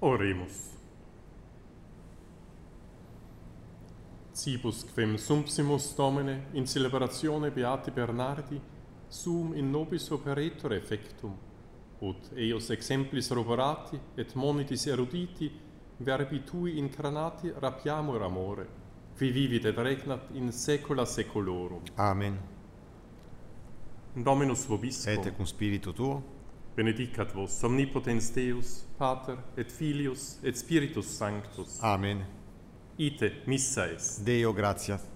Oremus. Cibus quem sumpsimus Domine in celebratione Beati Bernardi sum in nobis operetur effectum, ut eius exemplis roborati et monitis eruditi verbi tui incarnati rapiamur amore, qui vivit et regnat in saecula saeculorum. Amen. Dominus vobiscum. Et cum spiritu tuo. Benedicat vos omnipotens Deus, Pater et Filius et Spiritus Sanctus. Amen. Ite missa est. Deo gratias.